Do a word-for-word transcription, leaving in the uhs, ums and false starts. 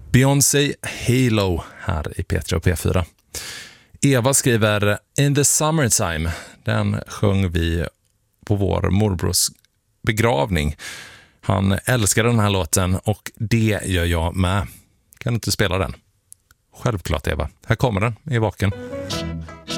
Beyoncé Halo här i P tre och P fyra. Eva skriver In the Summertime. Den sjöng vi på vår morbrors begravning. Han älskar den här låten och det gör jag med. Kan du inte spela den? Självklart Eva. Här kommer den i vaken.